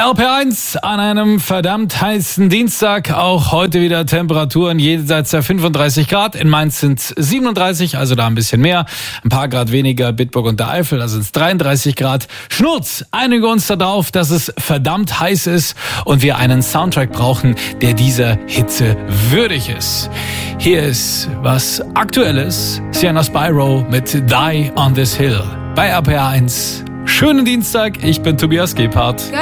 RPR1 an einem verdammt heißen Dienstag. Auch heute wieder Temperaturen jenseits der 35 Grad. In Mainz sind es 37, also da ein bisschen mehr. Ein paar Grad weniger, Bitburg und der Eifel, da sind es 33 Grad. Schnurz, einigen uns darauf, dass es verdammt heiß ist und wir einen Soundtrack brauchen, der dieser Hitze würdig ist. Hier ist was Aktuelles. Sienna Spyro mit Die on this Hill bei RPR1. Schönen Dienstag, ich bin Tobias Gebhardt.